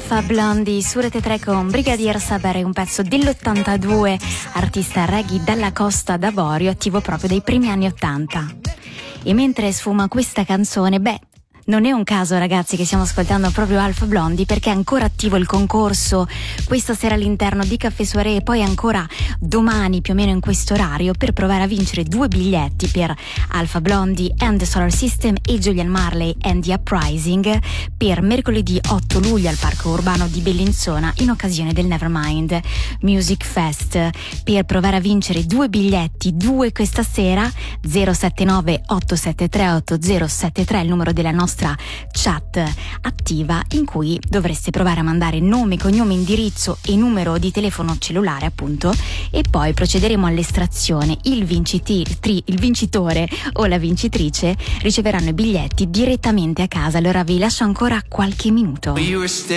Alpha Blondy su Rete 3 con Brigadier Saber, un pezzo dell'82, artista reggae dalla Costa d'Avorio, attivo proprio dai primi anni 80. E mentre sfuma questa canzone, non è un caso, ragazzi, che stiamo ascoltando proprio Alpha Blondy, perché è ancora attivo il concorso questa sera all'interno di Caffè Soirée e poi ancora domani più o meno in questo orario per provare a vincere 2 biglietti per Alpha Blondy and the Solar System e Julian Marley and the Uprising per mercoledì 8 luglio al Parco Urbano di Bellinzona in occasione del Nevermind Music Fest. Per provare a vincere 2 biglietti, 2 questa sera, 079 873 8073 il numero della nostra chat attiva, in cui dovreste provare a mandare nome, cognome, indirizzo e numero di telefono cellulare, appunto, e poi procederemo all'estrazione. Il vincitore o la vincitrice riceveranno i biglietti direttamente a casa. Allora vi lascio ancora qualche minuto.